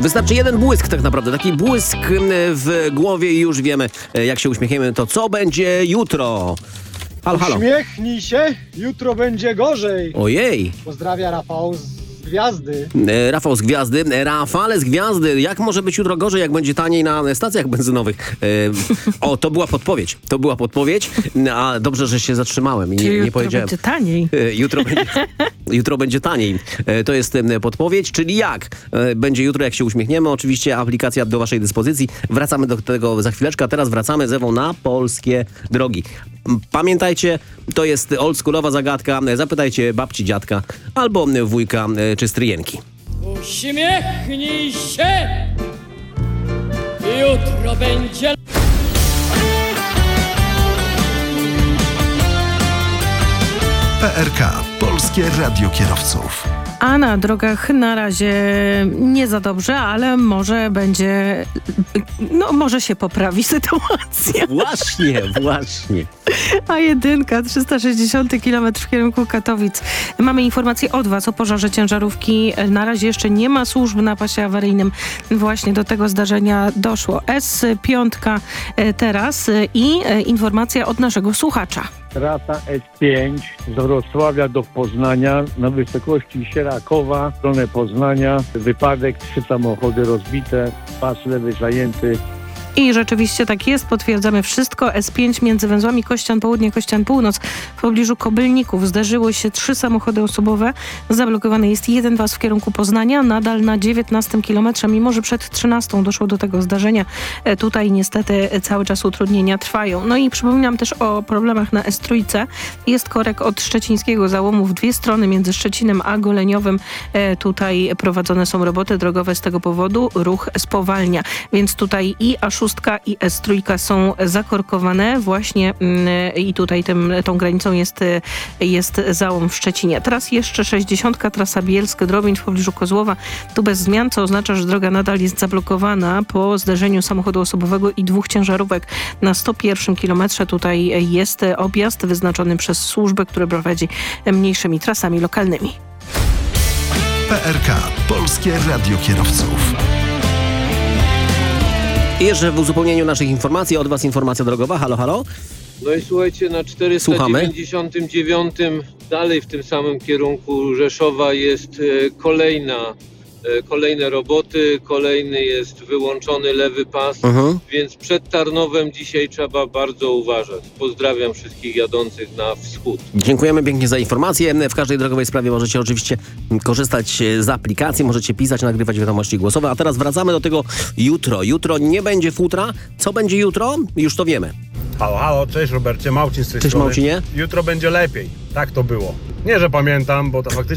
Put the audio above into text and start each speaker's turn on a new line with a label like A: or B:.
A: Wystarczy jeden błysk tak naprawdę, taki błysk w głowie i już wiemy, jak się uśmiechniemy, to co będzie jutro. Halo, halo.
B: Uśmiechnij się, jutro będzie gorzej.
A: Ojej.
B: Pozdrawia Rafał z Gwiazdy.
A: Rafał z Gwiazdy. Rafale z Gwiazdy. Jak może być jutro gorzej, jak będzie taniej na stacjach benzynowych? O, to była podpowiedź. To była podpowiedź. A dobrze, że się zatrzymałem i nie powiedziałem.
C: Jutro będzie taniej.
A: Jutro będzie taniej. To jest podpowiedź, czyli jak? Będzie jutro, jak się uśmiechniemy. Oczywiście aplikacja do waszej dyspozycji. Wracamy do tego za chwileczkę, a teraz wracamy z Ewą na polskie drogi. Pamiętajcie, to jest oldschoolowa zagadka. Zapytajcie babci, dziadka albo wujka czy stryjenki.
D: Uśmiechnij się, jutro będzie...
E: PRK. Polskie Radio Kierowców.
C: A na drogach na razie nie za dobrze, ale może będzie, może się poprawi sytuacja.
A: Właśnie.
C: A jedynka, 360 km w kierunku Katowic. Mamy informację od was o pożarze ciężarówki. Na razie jeszcze nie ma służb na pasie awaryjnym. Właśnie do tego zdarzenia doszło. S5 teraz i informacja od naszego słuchacza.
F: Trasa S5 z Wrocławia do Poznania na wysokości Sierakowa, w stronę Poznania. Wypadek, 3 samochody rozbite, pas lewy zajęty.
C: I rzeczywiście tak jest, potwierdzamy wszystko. S5 między węzłami Kościan Południe, Kościan Północ w pobliżu Kobylników zdarzyły się 3 samochody osobowe. Zablokowany jest jeden pas w kierunku Poznania, nadal na 19 kilometrze, mimo że przed 13 doszło do tego zdarzenia. Tutaj niestety cały czas utrudnienia trwają. No i przypominam też o problemach na S3. Jest korek od szczecińskiego załomu w 2 strony między Szczecinem a Goleniowym. Tutaj prowadzone są roboty drogowe, z tego powodu ruch spowalnia. Więc tutaj i A6 i S3 są zakorkowane właśnie i tutaj tą granicą jest załom w Szczecinie. Teraz jeszcze 60, trasa Bielsko-Drobin w pobliżu Kozłowa. Tu bez zmian, co oznacza, że droga nadal jest zablokowana po zderzeniu samochodu osobowego i 2 ciężarówek. Na 101 kilometrze tutaj jest objazd wyznaczony przez służbę, która prowadzi mniejszymi trasami lokalnymi.
E: PRK. Polskie Radio Kierowców.
A: I jeszcze w uzupełnieniu naszych informacji od was informacja drogowa. Halo, halo.
G: No i słuchajcie, na 499 dalej w tym samym kierunku Rzeszowa jest kolejne roboty, kolejny jest wyłączony lewy pas, więc przed Tarnowem dzisiaj trzeba bardzo uważać. Pozdrawiam wszystkich jadących na wschód.
A: Dziękujemy pięknie za informację. W każdej drogowej sprawie możecie oczywiście korzystać z aplikacji, możecie pisać, nagrywać wiadomości głosowe. A teraz wracamy do tego jutro. Jutro nie będzie futra. Co będzie jutro? Już to wiemy.
H: Halo, cześć Robercie, Małcin z tej strony.
A: Cześć Małcinie.
H: Jutro będzie lepiej, tak to było. Nie, że pamiętam, bo to faktycznie